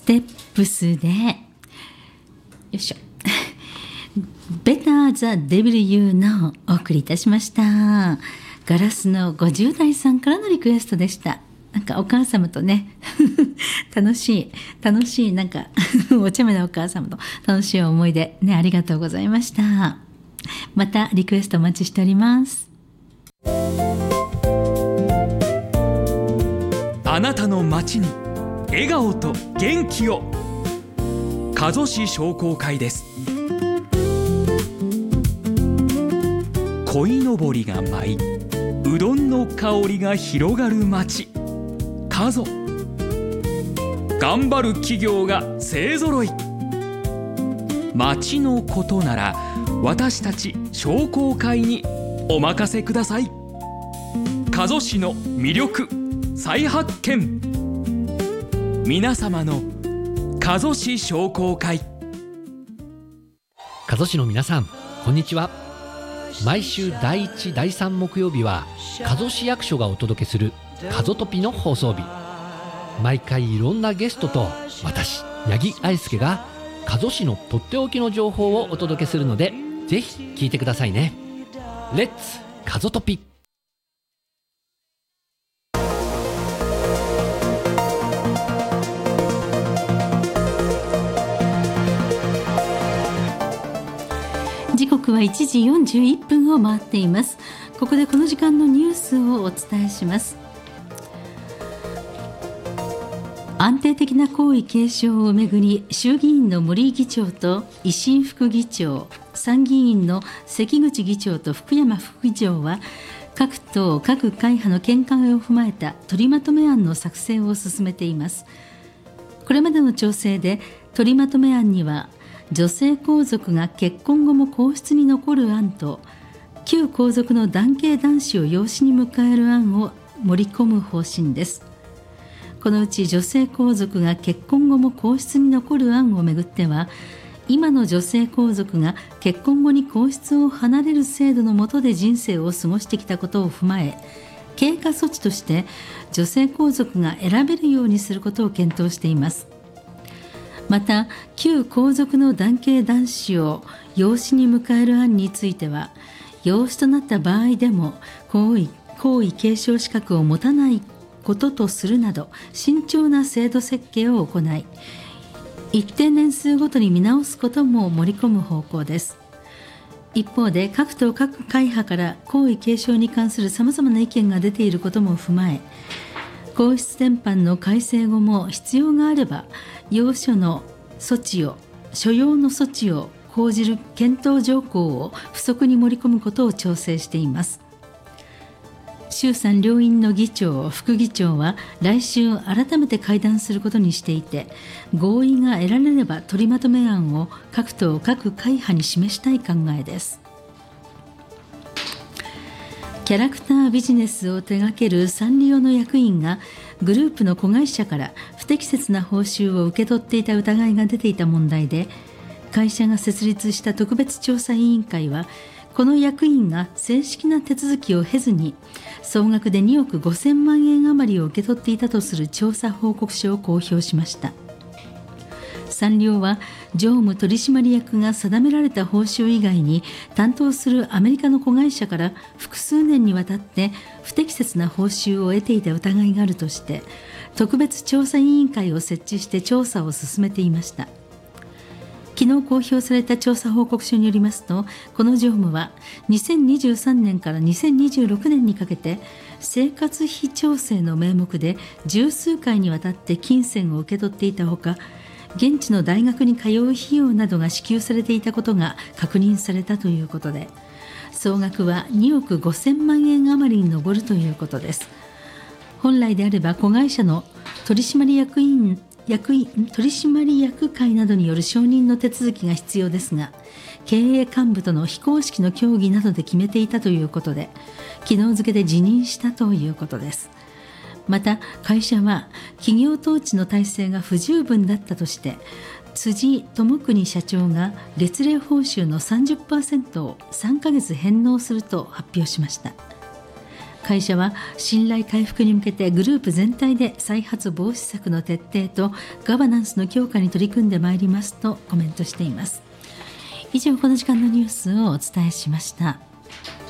ステップスでよいしょBetter the Devil You Know お送りいたしました。ガラスの50代さんからのリクエストでした。なんかお母様とね楽しいなんかお茶目なお母様と楽しい思い出ね、ありがとうございました。またリクエストお待ちしております。 あなたの街に笑顔と元気を、加須市商工会です。鯉のぼりが舞いうどんの香りが広がる街、加須。頑張る企業が勢ぞろい。街のことなら私たち商工会にお任せください。加須市の魅力再発見。皆様の加須市商工会。 加須市の皆さん、こんにちは。毎週第1、第3木曜日は加須市役所がお届けする加須トピの放送日。毎回いろんなゲストと私、八木愛介が加須市のとっておきの情報をお届けするので、ぜひ聞いてくださいね。レッツ加須トピ。 時刻は1時41分を回っています。ここでこの時間のニュースをお伝えします。安定的な皇位継承をめぐり、衆議院の森議長と維新副議長、参議院の関口議長と福山副議長は、各党各会派の見解を踏まえた取りまとめ案の作成を進めています。これまでの調整で取りまとめ案には、女性皇族が結婚後も皇室に残る案と、旧皇族の男系男子を養子に迎える案を盛り込む方針です。このうち女性皇族が結婚後も皇室に残る案をめぐっては、今の女性皇族が結婚後に皇室を離れる制度の下で人生を過ごしてきたことを踏まえ、経過措置として女性皇族が選べるようにすることを検討しています。また、旧皇族の男系男子を養子に迎える案については、養子となった場合でも皇位継承資格を持たないこととするなど、慎重な制度設計を行い、一定年数ごとに見直すことも盛り込む方向です。一方で、各党各会派から皇位継承に関するさまざまな意見が出ていることも踏まえ、皇室典範の改正後も必要があれば所要の措置を講じる検討条項を付則に盛り込むことを調整しています。衆参両院の議長、副議長は来週改めて会談することにしていて、合意が得られれば取りまとめ案を各党各会派に示したい考えです。キャラクタービジネスを手掛けるサンリオの役員がグループの子会社から不適切な報酬を受け取っていた疑いが出ていた問題で、会社が設立した特別調査委員会は、この役員が正式な手続きを経ずに総額で2億5000万円余りを受け取っていたとする調査報告書を公表しました。サンリオは常務取締役が定められた報酬以外に、担当するアメリカの子会社から複数年にわたって不適切な報酬を得ていた疑いがあるとして、特別調査委員会を設置して調査を進めていました。昨日公表された調査報告書によりますと、この常務は2023年から2026年にかけて生活費調整の名目で十数回にわたって金銭を受け取っていたほか、現地の大学に通う費用などが支給されていたことが確認されたということで、総額は2億5000万円余りに上るということです。本来であれば子会社の取締役会などによる承認の手続きが必要ですが、経営幹部との非公式の協議などで決めていたということで、昨日付で辞任したということです。また、会社は企業統治の体制が不十分だったとして、辻智邦社長が月例報酬の 30% を3ヶ月返納すると発表しました。 会社は信頼回復に向けてグループ全体で再発防止策の徹底とガバナンスの強化に取り組んでまいりますとコメントしています。以上、この時間のニュースをお伝えしました。